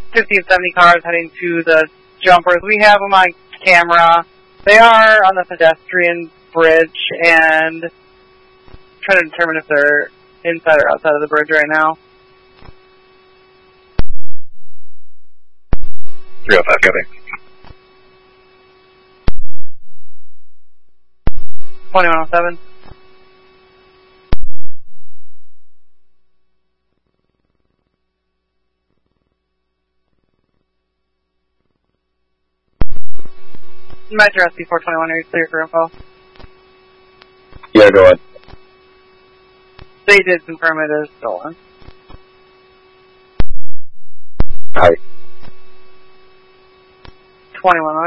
1570 cars heading to the jumpers. We have them on camera. They are on the pedestrian bridge and trying to determine if they're inside or outside of the bridge right now. 305, copy. 2107. Metro SB421, are you clear for info? Yeah, go ahead. They did confirm it is stolen. Hi. 2108.